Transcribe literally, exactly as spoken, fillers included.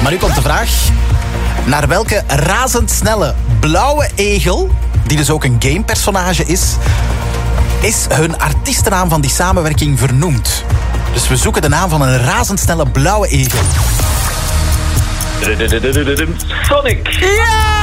Maar nu komt de vraag. Naar welke razendsnelle blauwe egel, die dus ook een gamepersonage is, is hun artiestennaam van die samenwerking vernoemd? Dus we zoeken de naam van een razendsnelle blauwe egel. Sonic! Ja!